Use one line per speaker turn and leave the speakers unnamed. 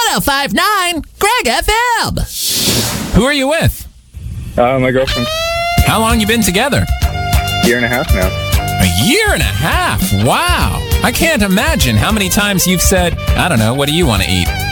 105.9 Greg FM.
Who are you with?
My girlfriend.
How long you been together?
Year and a half now.
A year and a half. Wow. I can't imagine how many times you've said, I don't know, what do you want to eat?